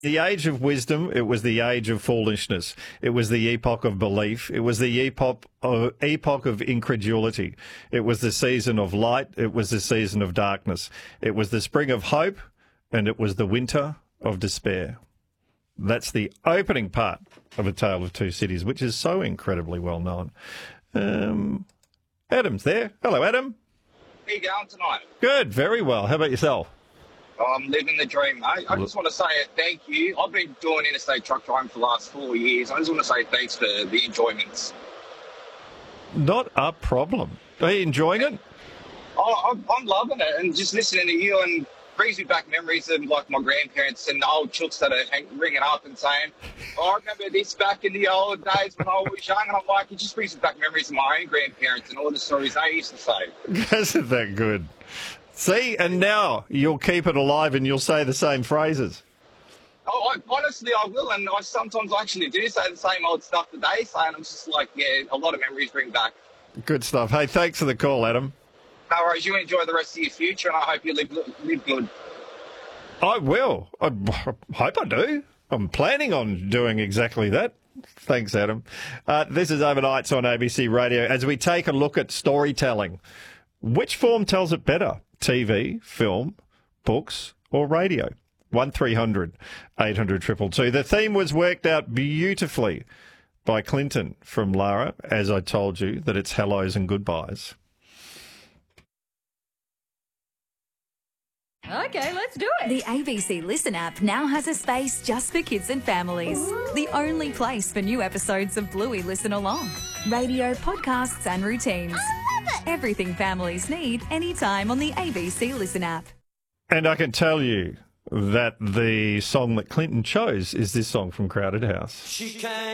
The age of wisdom, it was the age of foolishness. It was the epoch of belief. It was the epoch of incredulity. It was the season of light. It was the season of darkness. It was the spring of hope, and it was the winter of despair. That's the opening part of A Tale of Two Cities, which is so incredibly well known. Adam's there. Hello, Adam. How you going tonight? Good, very well. How about yourself? I'm living the dream, mate. I just want to say thank you. I've been doing interstate truck driving for the last 4 years. I just want to say thanks for the enjoyments. Not a problem. Are you enjoying it? Oh, I'm loving it, and just listening to you and brings me back memories of like my grandparents and the old chooks that are ringing up and saying, "Oh, I remember this back in the old days when I was young," and I'm like, it just brings me back memories of my own grandparents and all the stories they used to say. Isn't that good? See, and now you'll keep it alive and you'll say the same phrases. Oh, honestly, I will, and I sometimes actually do say the same old stuff that they say, and I'm just like, yeah, a lot of memories bring back. Good stuff. Hey, thanks for the call, Adam. No worries. You enjoy the rest of your future, and I hope you live good. I will. I hope I do. I'm planning on doing exactly that. Thanks, Adam. This is Overnights on ABC Radio as we take a look at storytelling. Which form tells it better? TV, film, books, or radio? 1300 800 222. The theme was worked out beautifully by Clinton from Lara, as I told you, that it's hellos and goodbyes. Okay, let's do it. The ABC Listen app now has a space just for kids and families. Ooh. The only place for new episodes of Bluey Listen Along. Radio, podcasts and routines. I love it. Everything families need anytime on the ABC Listen app. And I can tell you that the song that Clinton chose is this song from Crowded House. She came